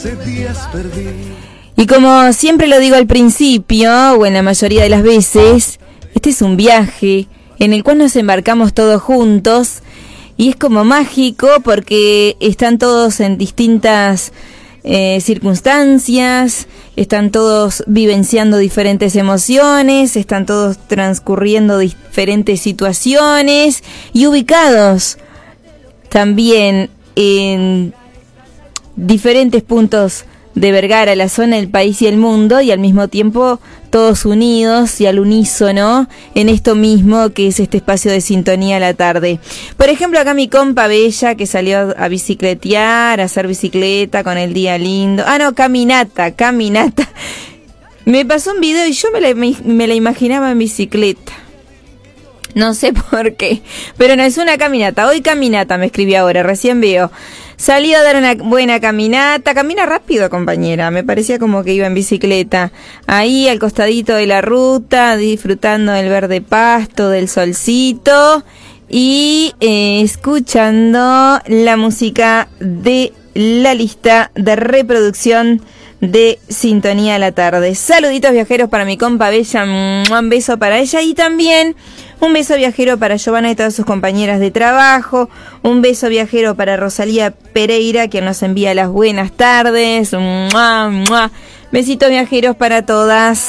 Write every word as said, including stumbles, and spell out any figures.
Y como siempre lo digo al principio, o en la mayoría de las veces, este es un viaje en el cual nos embarcamos todos juntos y es como mágico porque están todos en distintas eh, circunstancias, están todos vivenciando diferentes emociones, están todos transcurriendo diferentes situaciones y ubicados también en diferentes puntos de Vergara, la zona, el país y el mundo, y al mismo tiempo todos unidos y al unísono en esto mismo que es este espacio de sintonía a la tarde. Por ejemplo, acá mi compa Bella, que salió a bicicletear, a hacer bicicleta con el día lindo. Ah, no, caminata, caminata. Me pasó un video y yo me la, me, me la imaginaba en bicicleta. No sé por qué, pero no, es una caminata. Hoy caminata, me escribí ahora, recién veo. Salí a dar una buena caminata. Camina rápido, compañera. Me parecía como que iba en bicicleta. Ahí al costadito de la ruta, disfrutando del verde pasto, del solcito y eh, escuchando la música de la lista de reproducción de Sintonía a la Tarde. Saluditos viajeros para mi compa Bella, un beso para ella y también un beso viajero para Giovanna y todas sus compañeras de trabajo, un beso viajero para Rosalía Pereira, quien nos envía las buenas tardes, ¡mua, mua! Besitos viajeros para todas.